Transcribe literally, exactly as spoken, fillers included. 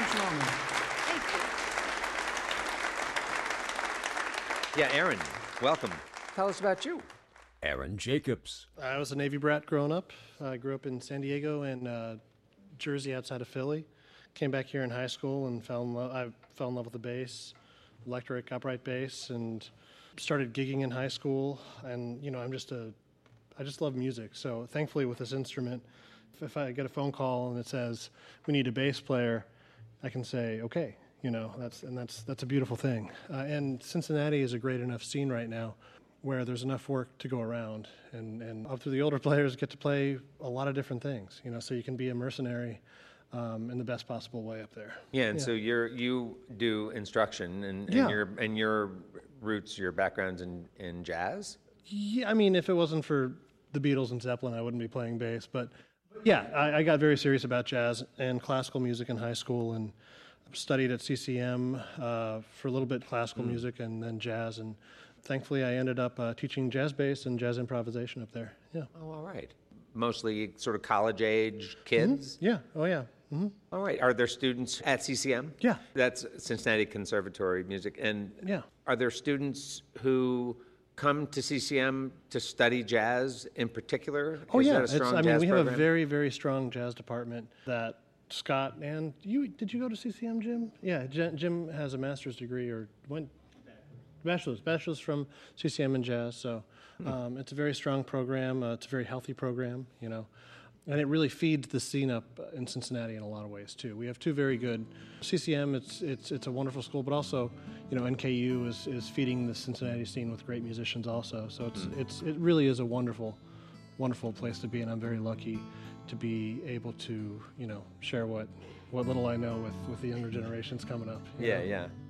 Thanks, Norman. Thank you. Yeah, Aaron, welcome. Tell us about you. Aaron Jacobs. I was a Navy brat growing up. I grew up in San Diego and uh, Jersey outside of Philly. Came back here in high school and fell in love. I fell in love with the bass, electric upright bass, and started gigging in high school. And you know, I'm just a, I just love music. So thankfully, with this instrument, if, if I get a phone call and it says we need a bass player, I can say okay. You know, that's and that's that's a beautiful thing. Uh, and Cincinnati is a great enough scene right now, where there's enough work to go around, and, and up to the older players get to play a lot of different things, you know, so you can be a mercenary um, in the best possible way up there. Yeah, and yeah. so you're you do instruction, and, and Yeah. your and your roots, your background's in, in jazz? Yeah, I mean, if it wasn't for the Beatles and Zeppelin, I wouldn't be playing bass, but yeah, I, I got very serious about jazz and classical music in high school, and studied at C C M uh, for a little bit classical mm. music and then jazz, and thankfully, I ended up uh, teaching jazz bass and jazz improvisation up there. Yeah. Oh, all right. Mostly sort of college-age kids? Mm-hmm. Yeah. Oh, yeah. Mm-hmm. All right. Are there students at C C M? Yeah. That's Cincinnati Conservatory of Music. And yeah. Are there students who come to C C M to study jazz in particular? Oh, Is yeah. that a strong it's, I jazz mean, we program? have a very, very strong jazz department that Scott and you, did you go to C C M, Jim? Yeah. Jim, Jim has a master's degree or went. Bachelor's, bachelor's from C C M in jazz, so um, it's a very strong program. Uh, it's a very healthy program, you know, and it really feeds the scene up in Cincinnati in a lot of ways too. We have two very good C C M. It's it's it's a wonderful school, but also, you know, N K U is, is feeding the Cincinnati scene with great musicians also. So it's mm. it's it really is a wonderful, wonderful place to be, and I'm very lucky to be able to, you know, share what what little I know with with the younger generations coming up. Yeah, know? yeah.